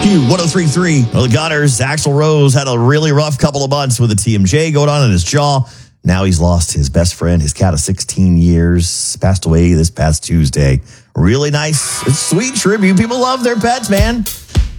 Q1033. Well, the Gunners, Axl Rose had a really rough couple of months with a TMJ going on in his jaw. Now he's lost his best friend, his cat of 16 years, passed away this past Tuesday. Really nice, sweet tribute. People love their pets, man.